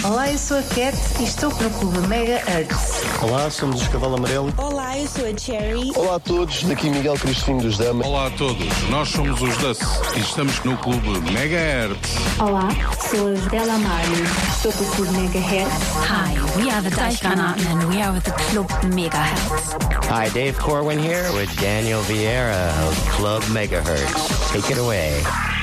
Olá, eu sou a Cat e estou no Clube Megahertz. Olá, somos os Cavalo Amarelo. Olá, eu sou a Cherry. Olá a todos, daqui Miguel Crispim dos Dama. Olá a todos, nós somos os Dust e estamos no Clube Megahertz. Olá, sou a Della Marley, estou com o Clube Megahertz. Hi, we are the Dashkanaten and we are with the Club Megahertz. Hi, Dave Corwin here with Daniel Vieira of Club Megahertz. Take it away.